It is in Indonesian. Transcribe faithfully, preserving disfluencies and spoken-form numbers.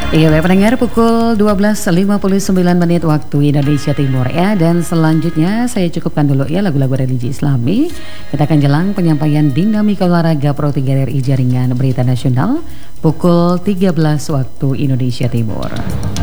Iya, baik pendengar, pukul dua belas lima puluh sembilan menit waktu Indonesia Timur ya. Dan selanjutnya saya cukupkan dulu ya lagu-lagu religi Islami. Kita akan jelang penyampaian dinamika olahraga Pro tiga R I Jaringan Berita Nasional pukul tiga belas waktu Indonesia Timur.